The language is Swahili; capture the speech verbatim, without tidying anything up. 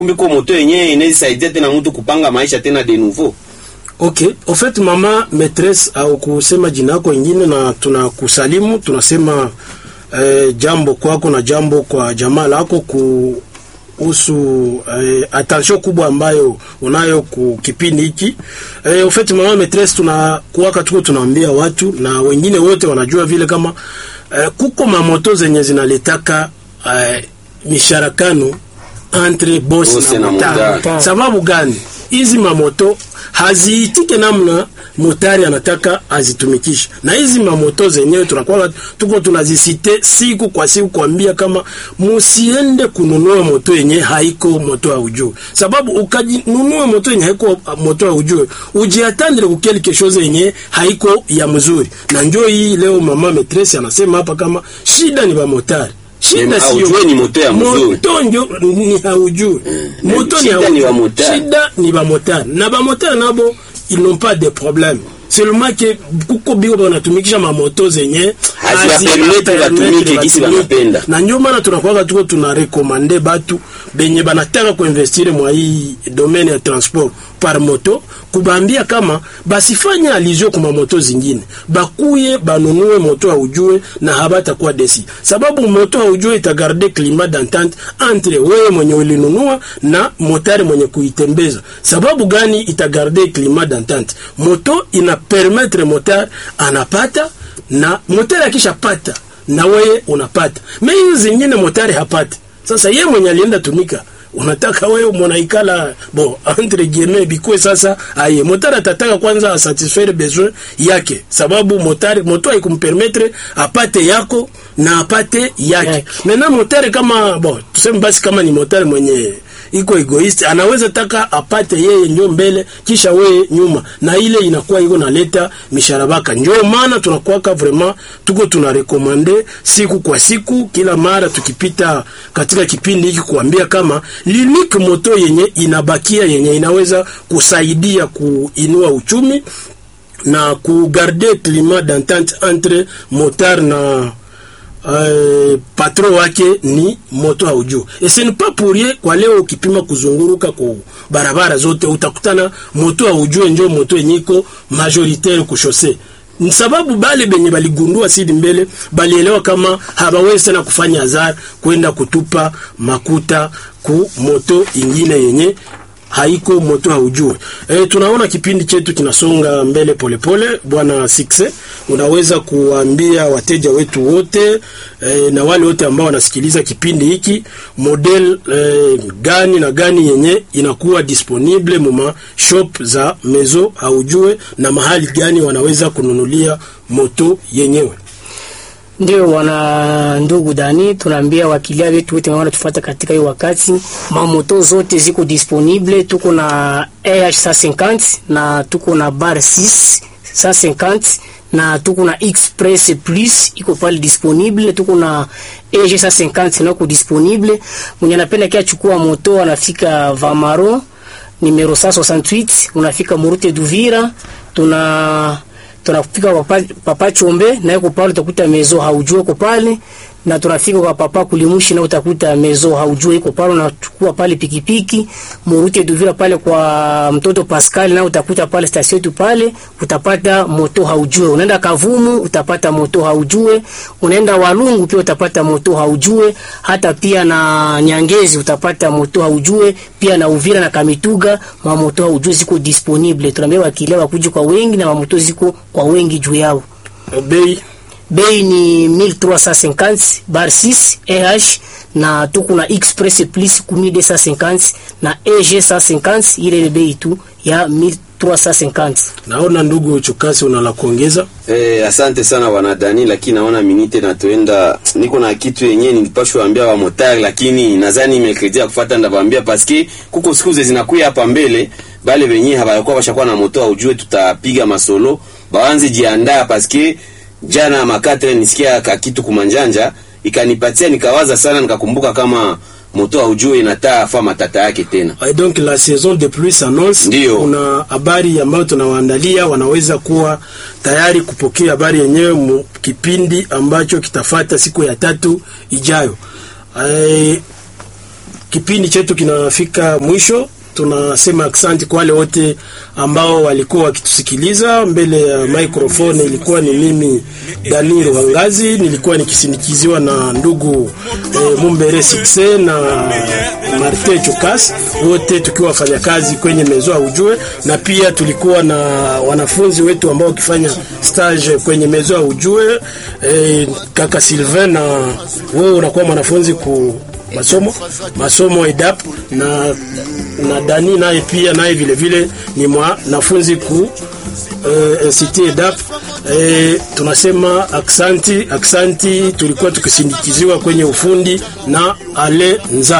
Mbiko moto yenyewe inaweza saidia tena mtu kupanga maisha tena de nouveau. Okay, en fait mama maîtresse au kusema jina lako ingine na tunakusalimu, tunasema eh, jambo kwako na jambo kwa jamaa lako kuhusu eh, attention kubwa ambayo unayo ku kipindi hiki. Eh, en fait mama maîtresse tunakuwaka tuko tunaambia watu na wengine wote wanajua vile kama eh, kuko mamoto zenye zinaletaka eh, misharakano entre boss, boss na motari. Sababu gani? Hizi mamoto haziitike namna motari anataka azitumikisha. Na hizi mamoto zenyewe tunakuwa tuko tunazisite siku kwa siku kuambia kama musiende kununua moto yenye haiko moto haujue. Sababu ukajinunua moto yenye haiko moto haujue, ujiatandire kukeli keshoze yenye haiko ya mzuri. Na njoo hii leo mama maîtresse anasema hapa kama shida ni ba motari. Shida sio ni moto ya mzuri. Moto ndio ni haujui. Mm. Moto ni haujui. Shida ni ba motari. Na ba motari nabo ils n'ont pas de problème. Seulement que kuko bigo banatumikisha ma moto zenye hazipermete batumike kisi banapenda. Na ndio maana tunakuwa tuko tuna recommander batu benye banataka kuinvestir mwa hii domaine ya transport par moto, kubambia kama basifanye alizio kwa moto zingine, bakuye banunue moto haujue na habata kwa desi. Sababu moto haujue itagarde climat d'entente entre wewe mwenye ulinunua na motari mwenye kuitembeza. Sababu gani itagarde climat d'entente? Moto ina permettre motar anapata na motari akishapata na wewe unapata. Mimi zingine motari hapati. Sasa yeye mwenye alienda tumika, unataka wewe mnaikala bon entre guillemets bikwe. Sasa aye motari atataka kwanza satisfaire besoin yake, sababu motari moto haikumpermettre apate yako na apate yake. Mena motari kama bon tuseme basi kama ni motari mwenye iko egoist, anaweza taka apate yeye ndio mbele kisha wewe nyuma, na ile inakuwa iko naleta misharabaka. Ndio maana tunakuwa vraiment tuko tuna recommander siku kwa siku, kila mara tukipita katika kipindi hiki kuambia kama l'unique moto yenye inabakia yenye inaweza kusaidia kuinua uchumi na kugarder climat d'entente entre motard na Uh, patron wake ni moto haujue. Et ce n'est pas pour rien kwa leo ukipima kuzunguruka kwa barabara zote utakutana moto haujue ndio moto yenyiko majoritaire ku chaussée. Ni sababu bale benye baligundua sidi mbele balielewa kama hawawezi tena kufanya hazard kwenda kutupa makuta ku moto ingine yenye haiko moto haujue. E, tunaona kipindi chetu kinasonga mbele polepole pole. Bwana Sikse, unaweza kuambia wateja wetu wote e, na wale wote ambao wanasikiliza kipindi hiki model e, gani na gani yenye inakuwa disponible muma shop za mezo haujue na mahali gani wanaweza kununulia moto yenyewe? Ndio wana ndugu Dani, tunaambia wakilia wetu wote wanatufuata katika hiyo wakati, mamoto zote ziko disponible. Tuko na A H one fifty na tuko na Bar six one fifty na tuko na Express Plus iko pale disponible. Tuko na A G one fifty na ko disponible. Mwenye anapenda kia chukua moto anafika Vamaro numero one sixty-eight, unafika Murute Duvira, tuna tunafika papa, papa Chombe na yuko pale utakuta mezo haujue yuko pale, na tunafika kwa papa Kulimushi na utakuta mezo haujue yuko pale, na chukua pale pikipiki Murute Duvira pale kwa mtoto Pascal na utakuta pale station yetu pale utapata moto haujue. Unaenda Kavumu utapata moto haujue, unaenda Walungu pia utapata moto haujue, hata pia na Nyangezi utapata moto haujue, pia na Uvira na Kamituga ma moto haujue ziko disponible. Tunaambia wakilewa kuja kwa wengi na moto ziko kwa wengi juu yao. Bei bei ni mille trois cent cinquante Bar six A H, na tuko na Express Plus mille deux cent cinquante na A G one cinquante, ile ni bei tu ya mille trois cent cinquante. Naona ndugu Chukasi una la kuongeza? Eh, asante sana bwana Dani, lakini naona minute na tuenda, niko na kitu yenyewe nilipashwa ambia wa motari, lakini nadhani nimekredia kufuata ndabambia paske kuko siku zinakuja hapa mbele bale wenyewe habayakuwa bashakuwa na moto ujue tutapiga masolo baanze jiandaa paske jana makatre nisikia ka kitu kumanjanja ikanipatia nikawaza sana nikakumbuka kama moto ujue inataa fa matata yake tena. Et donc la saison de pluie s'annonce. Kuna habari ambayo tunawaandalia, wanaweza kuwa tayari kupokea habari yenyewe kipindi ambacho kitafata siku ya tatu ijayo. E, kipindi chetu kinafika mwisho. Tunasema asante kwa wale wote ambao walikuwa wakitusikiliza. Mbele ya microphone ilikuwa ni mimi Dani Ruhangazi, nilikuwa nikisindikiziwa na ndugu eh, Mumbere Sikse na Marte Chokas, wote tukiwa wafanya kazi kwenye mezo ujue, na pia tulikuwa na wanafunzi wetu ambao wakifanya stage kwenye mezo ujue, eh, kaka Sylvain, na wewe unakuwa mwanafunzi ku masomo masomo edap, na na Dani naye pia naye vile vile ni mwanafunzi ku uh, city edap. Eh, tunasema aksanti aksanti, tulikuwa tukisindikiziwa kwenye ufundi na Ale Nza.